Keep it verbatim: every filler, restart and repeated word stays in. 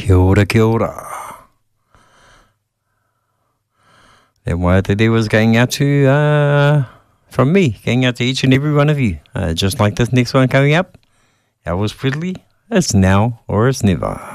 Kia ora, kia ora. That word today was going out to, uh, from me, going out to each and every one of you. Uh, just like this next one coming up. Elvis Presley, it's now or it's never.